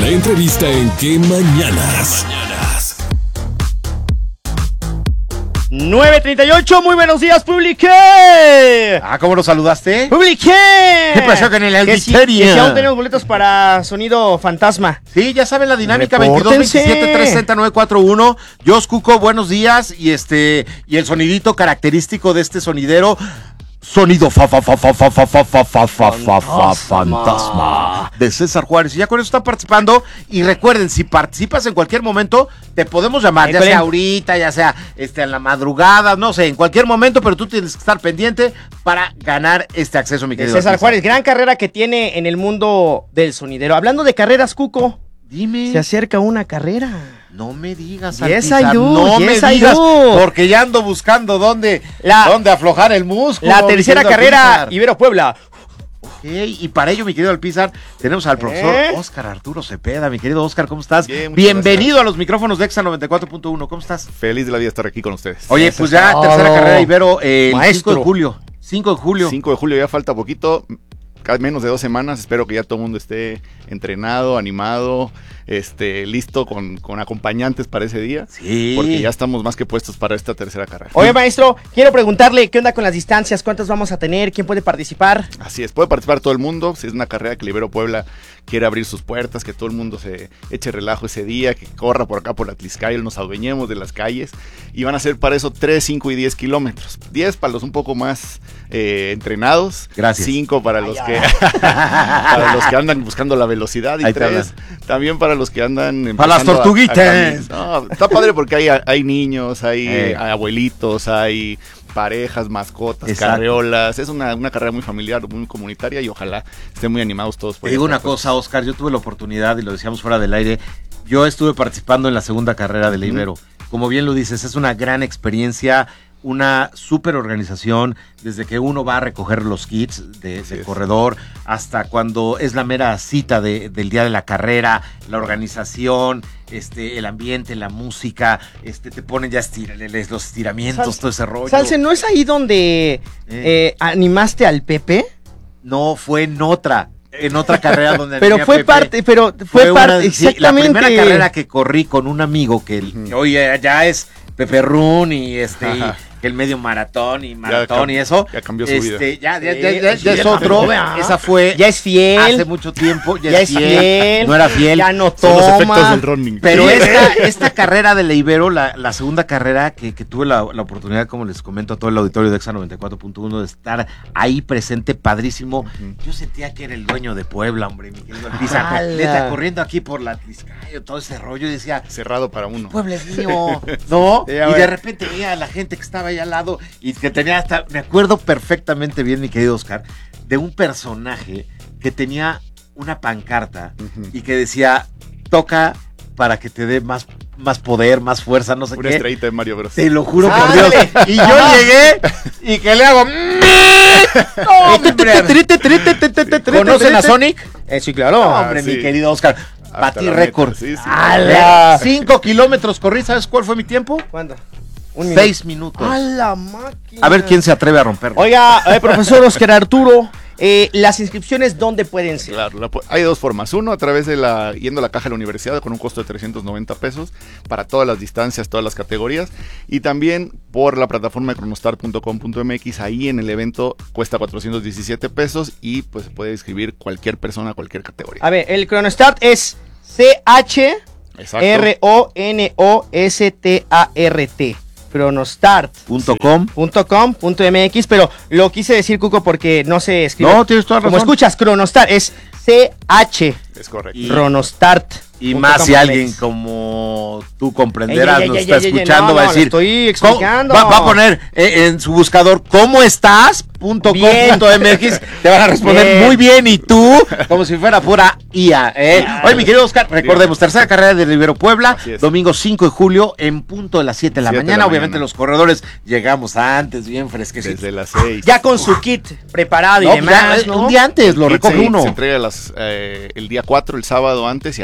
La entrevista en ¿Qué Mañanas? 9:38, muy buenos días, Publique. ¿Cómo lo saludaste? Publique. ¿Qué pasó con el auditorio? Que si aún tenemos boletos para Sonido Fantasma. Sí, ya saben la dinámica. Repórtense. 2227-360-941. Jos Cuco, buenos días. Y el sonidito característico de este sonidero. Sonido fantasma de César Juárez. Y ya con eso están participando. Y recuerden, si participas en cualquier momento, te podemos llamar, ya sea ahorita, ya sea en la madrugada, no sé, en cualquier momento, pero tú tienes que estar pendiente para ganar este acceso, mi querido César Juárez, gran carrera que tiene en el mundo del sonidero. Hablando de carreras, Cuco, dime. Se acerca una carrera. No me digas, yes, Alpizar, no me digas, porque ya ando buscando dónde aflojar el músculo. La tercera carrera, Ibero-Puebla. Ok, y para ello, mi querido Alpizar, tenemos al profesor Óscar Arturo Cepeda. Mi querido Óscar, ¿cómo estás? Bien, bienvenido a los micrófonos de Exa 94.1, ¿cómo estás? Feliz de la vida estar aquí con ustedes. Oye, pues ya tercera carrera Ibero, el 5 de julio. 5 de julio. 5 de julio, ya falta poquito, menos de 2 semanas. Espero que ya todo el mundo esté entrenado, animado, listo con acompañantes para ese día. Sí. Porque ya estamos más que puestos para esta tercera carrera. Oye, maestro, quiero preguntarle qué onda con las distancias, cuántas vamos a tener, quién puede participar. Así es, puede participar todo el mundo. Si es una carrera que Ibero Puebla quiere abrir sus puertas, que todo el mundo se eche relajo ese día, que corra por acá por la Atlixcáyotl, nos adueñemos de las calles. Y van a ser para eso 3, 5 y 10 kilómetros. 10 para los un poco más entrenados. Gracias. 5 para los para los que andan buscando la velocidad. Y 3 también para los que andan para las tortuguitas. No, está padre porque hay niños, hay abuelitos, hay parejas, mascotas, exacto, carreolas. Es una carrera muy familiar, muy comunitaria y ojalá estén muy animados todos. Te digo una cosa, Óscar, yo tuve la oportunidad, y lo decíamos fuera del aire, yo estuve participando en la segunda carrera de la Ibero. Como bien lo dices, es una gran experiencia, una súper organización, desde que uno va a recoger los kits de corredor hasta cuando es la mera cita del día de la carrera, la organización, el ambiente, la música, te ponen ya los estiramientos, todo ese rollo. Salce, ¿no es ahí donde animaste al Pepe? No, fue en otra carrera donde pero fue parte, exactamente. Sí, la primera carrera que corrí con un amigo que hoy ya es Pepe Run y que el medio maratón y eso. Ya cambió su vida. Ya es otro. Esa fue. Ya es fiel. Hace mucho tiempo. Ya es fiel. No era fiel. Ya no Son los efectos toma. del running. Pero esta carrera de la Ibero, la segunda carrera que tuve la oportunidad, como les comento a todo el auditorio de Exa 94.1, de estar ahí presente, padrísimo. Yo sentía que era el dueño de Puebla, hombre, mi querido Alpizar. Neta, corriendo aquí por la Atlixcáyotl, todo ese rollo, y decía, cerrado para uno. Puebla es mío, ¿no? Y de repente veía a la gente que estaba ahí al lado y que tenía hasta, me acuerdo perfectamente bien, mi querido Óscar, de un personaje que tenía una pancarta y que decía, toca para que te dé más poder, más fuerza, no sé una qué. estrellita de Mario Bros. Te lo juro por Dios. Y yo llegué y que le hago... ¿Conocen a Sonic? Sí, claro. No, hombre, mi querido Óscar. Batí récord. Sí. 5 kilómetros corrí, ¿sabes cuál fue mi tiempo? ¿Cuánto? 6 minutos. ¡A la máquina! A ver quién se atreve a romperlo. Oiga, profesor Óscar Arturo, las inscripciones, ¿dónde pueden ser? Claro, hay dos formas. Uno, a través de yendo a la caja de la universidad con un costo de 390 pesos para todas las distancias, todas las categorías. Y también por la plataforma de cronostart.com.mx. Ahí en el evento cuesta 417 pesos y pues se puede inscribir cualquier persona, cualquier categoría. A ver, el Cronostart es CHRONOSTART. Cronostart.com.mx, pero lo quise decir, Cuco, porque no se escribe. No, tienes toda razón. Como escuchas, Cronostart es CH. Es correcto. Cronostart. Y más si alguien como tú comprenderás, nos está escuchando, no, va a decir, estoy explicando. Va a poner en su buscador, ¿cómo estás? .com.mx, te van a responder muy bien, y tú, como si fuera pura IA. Oye, mi querido Óscar, recordemos, tercera carrera de Ibero Puebla, domingo 5 de julio, en punto de las 7 de la mañana. Obviamente los corredores llegamos antes, bien fresquecitos. Desde las 6. Ya con su kit preparado y demás, ¿no? Un día antes lo recoge uno. Se entrega el día 4, el sábado antes, y ahí empezamos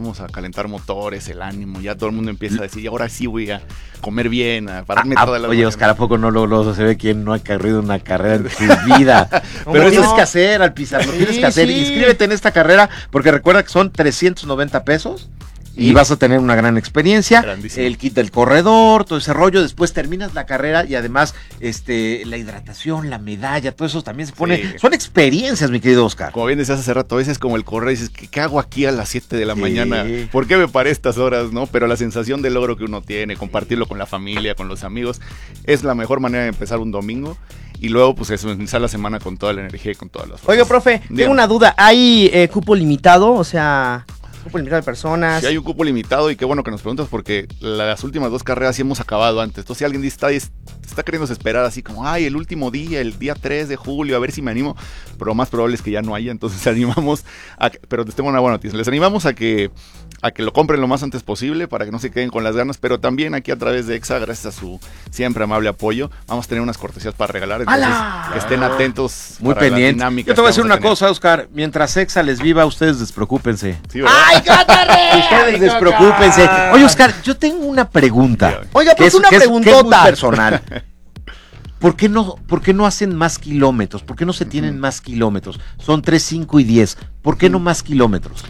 empezamos a calentar motores, el ánimo, ya todo el mundo empieza a decir, ahora sí voy a comer bien, a pararme toda la Oye, mañana. Oscar, ¿a poco no se ve quién no ha corrido una carrera en su vida? Pero no? tienes que hacer, Alpizar, lo tienes que hacer. Sí. Inscríbete en esta carrera, porque recuerda que son 390 pesos. Y vas a tener una gran experiencia, Grandísimo. el kit del corredor, todo ese rollo, después terminas la carrera y además la hidratación, la medalla, todo eso también se pone, Sí. son experiencias, mi querido Oscar. Como bien decías hace rato, a veces como el correr, dices, ¿qué hago aquí a las 7 de la Sí. mañana? ¿Por qué me paré estas horas, no? Pero la sensación de logro que uno tiene, compartirlo con la familia, con los amigos, es la mejor manera de empezar un domingo. Y luego, pues eso, empezar la semana con toda la energía y con todas las fuerzas. Oiga, profe, Dígame. tengo una duda. ¿Hay cupo limitado? O sea, cupo limitado de personas. Sí hay un cupo limitado y qué bueno que nos preguntas porque las últimas 2 carreras sí hemos acabado antes. Entonces si alguien está queriendo esperar así como, ay, el último día, el día 3 de julio, a ver si me animo, pero lo más probable es que ya no haya. Entonces animamos pero les tengo una buena noticia, les animamos a que lo compren lo más antes posible para que no se queden con las ganas, pero también aquí a través de EXA, gracias a su siempre amable apoyo, vamos a tener unas cortesías para regalar, entonces ¡Hala! que estén atentos. Muy para las pendiente. dinámicas Yo te voy a que decir vamos una tener. cosa, Oscar, mientras Exa les viva, ustedes despreocúpense. Sí, ¿verdad? ¡Ay, Catarre! Ustedes despreocúpense. Oye, Oscar, yo tengo una pregunta. Dígame. Oiga, pues una que es preguntota. muy personal. ¿Por qué no hacen más kilómetros? ¿Por qué no se tienen más kilómetros? Son 3, 5 y 10. ¿Por qué no más kilómetros?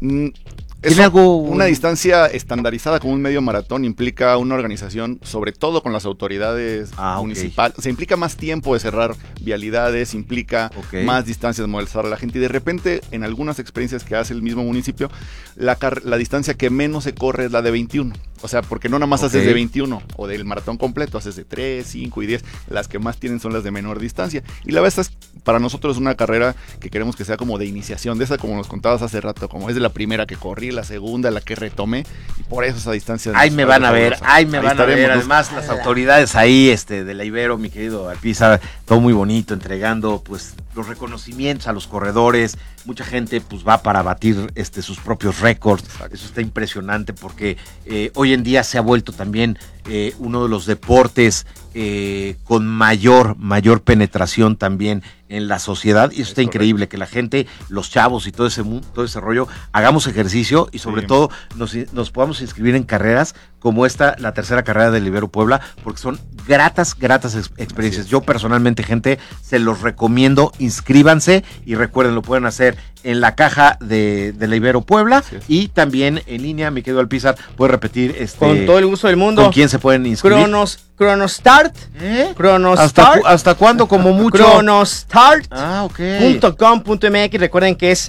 Es algo- una distancia estandarizada como un medio maratón implica una organización, sobre todo con las autoridades Ah, ok. municipales. Se implica más tiempo de cerrar vialidades, implica Ok. más distancias de movilizar a la gente. Y de repente, en algunas experiencias que hace el mismo municipio, la distancia que menos se corre es la de 21. O sea, porque no nada más Ok. haces de 21 o del maratón completo, haces de 3, 5 y 10. Las que más tienen son las de menor distancia. Y la verdad es para nosotros una carrera que queremos que sea como de iniciación, de esa como nos contabas hace rato, como es de la primera que corrí, la segunda, la que retomé, y por eso esa distancia. Ahí me van a ver, ahí me van a ver. estaremos. Además, las autoridades ahí, de la Ibero, mi querido Alpizar, todo muy bonito, entregando pues los reconocimientos a los corredores. Mucha gente pues va para batir sus propios récords. Exacto. Eso está impresionante porque hoy en día se ha vuelto también uno de los deportes con mayor penetración también en la sociedad, y eso está increíble, que la gente, los chavos y todo ese rollo, hagamos ejercicio y sobre Sí. todo nos podamos inscribir en carreras como esta, la tercera carrera del Ibero Puebla, porque son gratas experiencias. Yo personalmente, gente, se los recomiendo, inscríbanse y recuerden, lo pueden hacer en la caja de la Ibero Puebla y también en línea. Mi querido Alpizar, puede repetir Con todo el gusto del mundo. ¿con quién se pueden inscribir? Chronostart. ¿Eh? Chronostart. ¿Hasta cuándo? Como mucho. Chronostart.com.mx. Ah, ok. Recuerden que es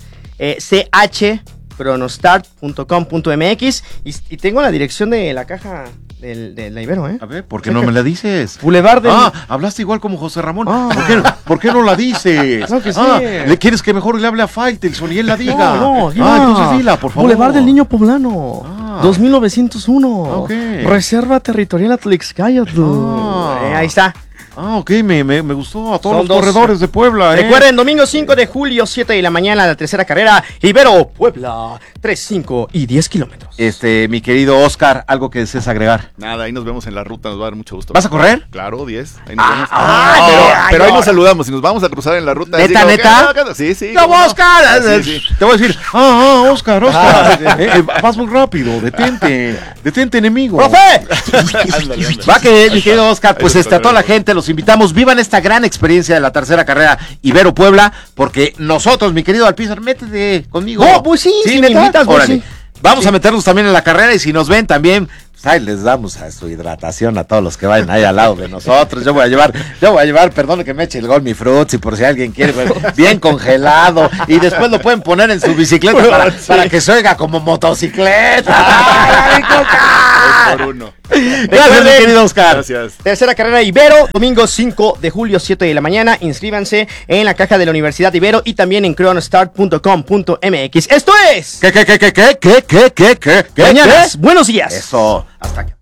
chronostart.com.mx. Y tengo la dirección de la caja de la Ibero, ¿eh? A ver, ¿por qué no me la dices? Boulevard del... Hablaste igual como José Ramón. Ah. ¿Por qué no la dices? Claro que sí. ¿Le quieres que mejor le hable a Faitelson y él la diga? No, dila. Entonces dila, por favor. Boulevard del Niño Poblano. Ah. 2901. Ok. Reserva Territorial Atlixcáyotl. Ahí está. Ah, ok, me gustó. A todos Son los corredores de Puebla, Recuerden, domingo 5 de julio, 7 de la mañana, la tercera carrera, Ibero, Puebla, 3, 5 y 10 kilómetros. Mi querido Oscar, algo que desees agregar. Nada, ahí nos vemos en la ruta, nos va a dar mucho gusto. ¿Vas a correr? Claro, 10. Ahí nos vemos. ay, pero ahí ay, nos saludamos. Si nos vamos a cruzar en la ruta. ¿Neta, así como neta? que, sí, sí. ¡No, cómo no. Oscar! Sí, sí. Te voy a decir, Oscar. Vas muy rápido, detente, enemigo. ¡Profe! Ándale. Va que, mi querido Oscar, Ahí pues nos a toda la encontraremos. gente los invitamos, vivan esta gran experiencia de la tercera carrera Ibero Puebla, porque nosotros, mi querido Alpizar, métete conmigo. No, pues sí, si me ¿neta? invitas, pues Órale. sí. Vamos a meternos también en la carrera y si nos ven también, pues ahí les damos a su hidratación a todos los que vayan ahí al lado de nosotros. Yo voy a llevar, perdón que me eche el gol mi Fruitsy por si alguien quiere, bien congelado, y después lo pueden poner en su bicicleta para que se oiga como motocicleta. ¡Ay, Coca! 2 por 1. Gracias, mi querido Oscar. Gracias. Tercera carrera Ibero, domingo 5 de julio, 7 de la mañana. Inscríbanse en la caja de la Universidad Ibero y también en chronostart.com.mx. Esto es... ¿Qué? Mañanas, buenos días. Eso, hasta aquí.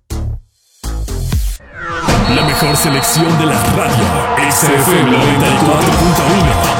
La mejor selección de la radio. XFM 94.1.